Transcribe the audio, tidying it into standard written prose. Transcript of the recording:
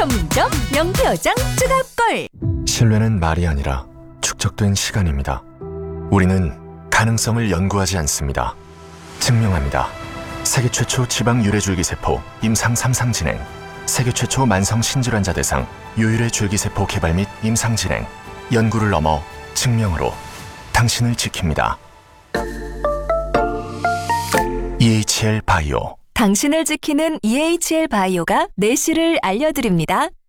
점점 명표정 주갑골. 신뢰는 말이 아니라 축적된 시간입니다. 우리는 가능성을 연구하지 않습니다. 증명합니다. 세계 최초 지방 유래줄기세포 임상 3상 진행, 세계 최초 만성 신질환자 대상 유일의 줄기세포 개발 및 임상 진행, 연구를 넘어 증명으로 당신을 지킵니다. EHL 바이오. 당신을 지키는 EHL 바이오가 내실을 알려드립니다.